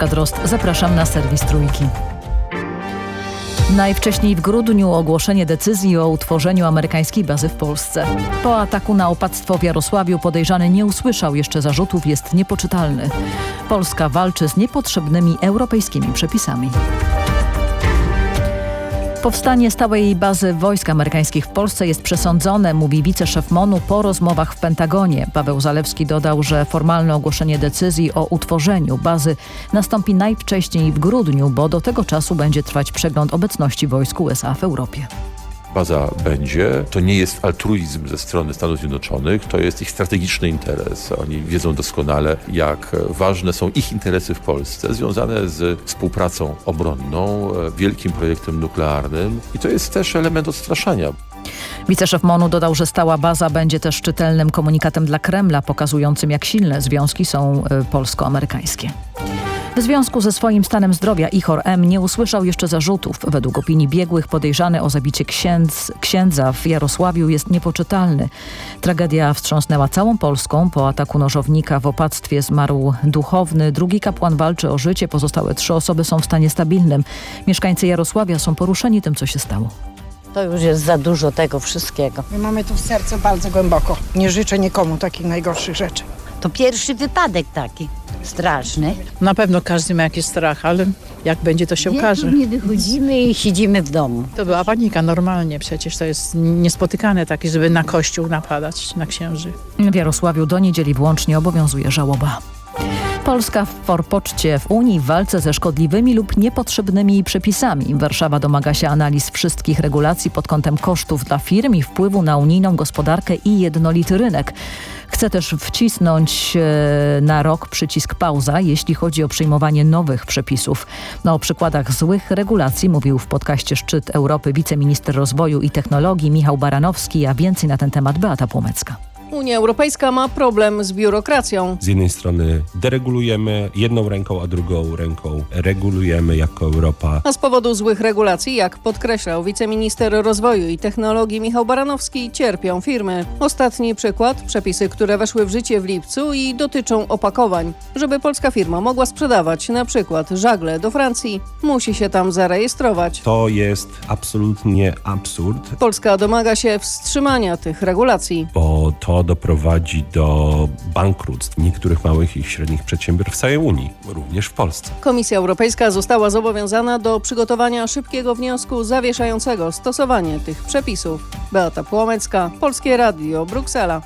Agnieszka Drozd. Zapraszam na serwis Trójki. Najwcześniej w grudniu ogłoszenie decyzji o utworzeniu amerykańskiej bazy w Polsce. Po ataku na opactwo w Jarosławiu podejrzany nie usłyszał jeszcze zarzutów, jest niepoczytalny. Polska walczy z niepotrzebnymi europejskimi przepisami. Powstanie stałej bazy wojsk amerykańskich w Polsce jest przesądzone, mówi wiceszef MON-u po rozmowach w Pentagonie. Paweł Zalewski dodał, że formalne ogłoszenie decyzji o utworzeniu bazy nastąpi najwcześniej w grudniu, bo do tego czasu będzie trwać przegląd obecności wojsk USA w Europie. Baza będzie. To nie jest altruizm ze strony Stanów Zjednoczonych, to jest ich strategiczny interes. Oni wiedzą doskonale, jak ważne są ich interesy w Polsce, związane z współpracą obronną, wielkim projektem nuklearnym i to jest też element odstraszania. Wiceszef MON-u dodał, że stała baza będzie też czytelnym komunikatem dla Kremla, pokazującym, jak silne związki są polsko-amerykańskie. W związku ze swoim stanem zdrowia Ihor M. nie usłyszał jeszcze zarzutów. Według opinii biegłych podejrzany o zabicie księdza w Jarosławiu jest niepoczytalny. Tragedia wstrząsnęła całą Polską. Po ataku nożownika w opactwie zmarł duchowny. Drugi kapłan walczy o życie. Pozostałe 3 osoby są w stanie stabilnym. Mieszkańcy Jarosławia są poruszeni tym, co się stało. To już jest za dużo tego wszystkiego. My mamy to w sercu bardzo głęboko. Nie życzę nikomu takich najgorszych rzeczy. To pierwszy wypadek taki. Straszny. Na pewno każdy ma jakiś strach, ale jak będzie, to się okaże. Nie wychodzimy i siedzimy w domu. To była panika normalnie, przecież to jest niespotykane takie, żeby na kościół napadać, na księży. W Jarosławiu do niedzieli włącznie obowiązuje żałoba. Polska w forpoczcie w Unii w walce ze szkodliwymi lub niepotrzebnymi przepisami. Warszawa domaga się analiz wszystkich regulacji pod kątem kosztów dla firm i wpływu na unijną gospodarkę i jednolity rynek. Chce też wcisnąć na rok przycisk pauza, jeśli chodzi o przyjmowanie nowych przepisów. O przykładach złych regulacji mówił w podcaście Szczyt Europy wiceminister rozwoju i technologii Michał Baranowski, a więcej na ten temat Beata Płomecka. Unia Europejska ma problem z biurokracją. Z jednej strony deregulujemy jedną ręką, a drugą ręką regulujemy jako Europa. A z powodu złych regulacji, jak podkreślał wiceminister rozwoju i technologii Michał Baranowski, cierpią firmy. Ostatni przykład, przepisy, które weszły w życie w lipcu i dotyczą opakowań. Żeby polska firma mogła sprzedawać na przykład żagle do Francji, musi się tam zarejestrować. To jest absolutnie absurd. Polska domaga się wstrzymania tych regulacji. Bo to doprowadzi do bankructw niektórych małych i średnich przedsiębiorstw w całej Unii, również w Polsce. Komisja Europejska została zobowiązana do przygotowania szybkiego wniosku zawieszającego stosowanie tych przepisów. Beata Płomecka, Polskie Radio, Bruksela.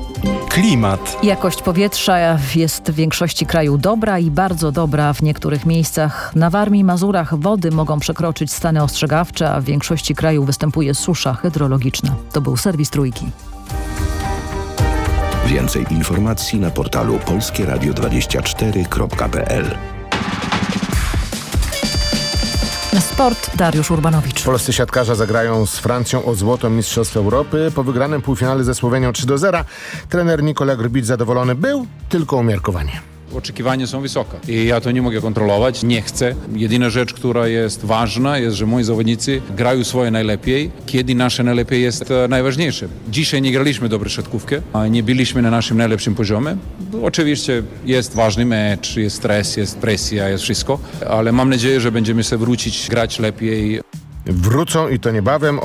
Klimat. Jakość powietrza jest w większości kraju dobra i bardzo dobra. W niektórych miejscach na Warmii i Mazurach wody mogą przekroczyć stany ostrzegawcze, a w większości kraju występuje susza hydrologiczna. To był serwis Trójki. Więcej informacji na portalu polskieradio24.pl. Sport, Dariusz Urbanowicz. Polscy siatkarze zagrają z Francją o złoto Mistrzostw Europy. Po wygranym półfinale ze Słowenią 3-0 trener Nikola Grbić zadowolony był, tylko umiarkowanie. Oczekiwania są wysokie i ja to nie mogę kontrolować, nie chcę. Jedyna rzecz, która jest ważna, jest, że moi zawodnicy grają swoje najlepiej, kiedy nasze najlepiej jest najważniejsze. Dzisiaj nie graliśmy dobrze siatkówkę, nie byliśmy na naszym najlepszym poziomie. Oczywiście jest ważny mecz, jest stres, jest presja, jest wszystko, ale mam nadzieję, że będziemy się wrócić, grać lepiej. Wrócą i to niebawem.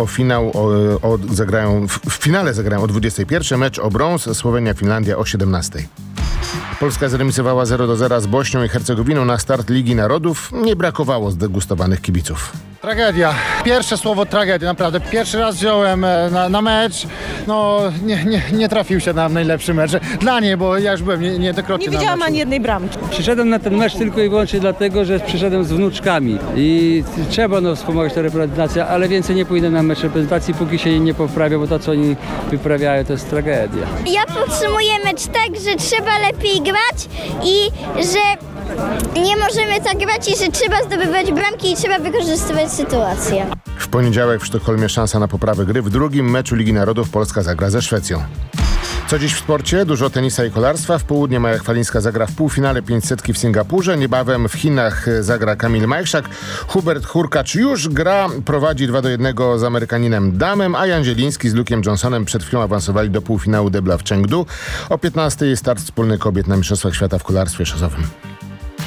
W finale zagrają o 21. Mecz o brąz, Słowenia-Finlandia o 17. Polska zremisowała 0-0 z Bośnią i Hercegowiną na start Ligi Narodów. Nie brakowało zdegustowanych kibiców. Tragedia. Pierwsze słowo tragedia, naprawdę. Pierwszy raz wziąłem na mecz. No, nie trafił się na najlepszy mecz. Dla niej, bo ja już byłem niejednokrotnie na meczu. Nie widziałam ani jednej bramki. Przyszedłem na ten mecz tylko i wyłącznie dlatego, że przyszedłem z wnuczkami. I trzeba wspomagać tę reprezentację, ale więcej nie pójdę na mecz reprezentacji, póki się nie poprawią, bo to, co oni wyprawiają, to jest tragedia. Ja podsumuję mecz tak, że trzeba lepiej grać i że nie możemy tak grać i że trzeba zdobywać bramki i trzeba wykorzystywać sytuację. W poniedziałek w Sztokholmie szansa na poprawę gry. W drugim meczu Ligi Narodów Polska zagra ze Szwecją. Co dziś w sporcie? Dużo tenisa i kolarstwa. W południe Maja Chwalińska zagra w półfinale 500 w Singapurze. Niebawem w Chinach zagra Kamil Majchrzak. Hubert Hurkacz już gra. Prowadzi 2-1 z Amerykaninem Damem, a Jan Zieliński z Luke'em Johnsonem przed chwilą awansowali do półfinału debla w Chengdu. O 15 jest start wspólny kobiet na Mistrzostwach Świata w kolarstwie szosowym.